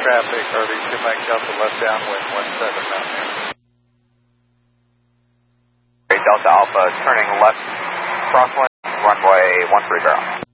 traffic, or these two make Delta left downwind 17 Mountaineer. Delta Alpha turning left crosswind, runway 13 barrel.